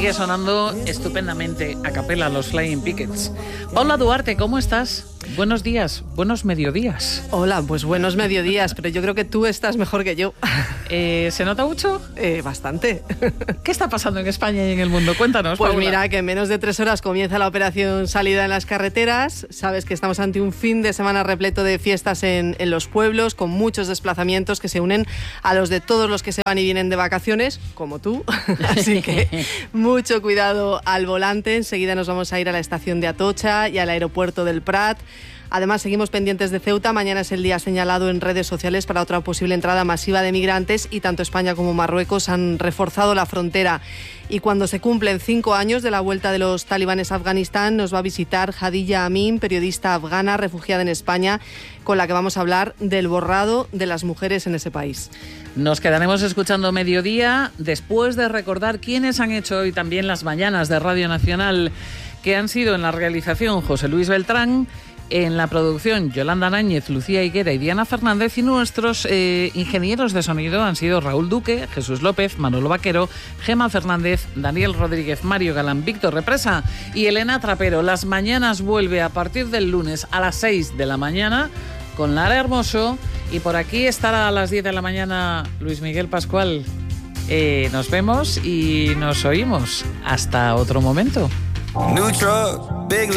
Sigue sonando estupendamente a capela los Flying Pickets. Paula Duarte, ¿cómo estás? Buenos días, buenos mediodías. Hola, pues buenos mediodías, pero yo creo que tú estás mejor que yo. ¿Se nota mucho? Bastante. ¿Qué está pasando en España y en el mundo? Cuéntanos, Pues Paula. mira, que en menos de 3 horas comienza la operación Salida en las carreteras. Sabes que estamos ante un fin de semana repleto de fiestas en los pueblos, con muchos desplazamientos que se unen a los de todos los que se van y vienen de vacaciones, como tú. Así que mucho cuidado al volante. Enseguida nos vamos a ir a la estación de Atocha y al aeropuerto del Prat. Además, seguimos pendientes de Ceuta. Mañana es el día señalado en redes sociales para otra posible entrada masiva de migrantes y tanto España como Marruecos han reforzado la frontera. Y cuando se cumplen 5 años de la vuelta de los talibanes a Afganistán, nos va a visitar Hadija Amin, periodista afgana refugiada en España, con la que vamos a hablar del borrado de las mujeres en ese país. Nos quedaremos escuchando Mediodía después de recordar quiénes han hecho hoy también las mañanas de Radio Nacional, que han sido en la realización José Luis Beltrán, en la producción Yolanda Náñez, Lucía Higuera y Diana Fernández, y nuestros ingenieros de sonido han sido Raúl Duque, Jesús López, Manolo Vaquero, Gema Fernández, Daniel Rodríguez, Mario Galán, Víctor Represa y Elena Trapero. Las mañanas vuelve a partir del lunes a las 6 de la mañana con Lara Hermoso, y por aquí estará a las 10 de la mañana Luis Miguel Pascual. Nos vemos y nos oímos. Hasta otro momento.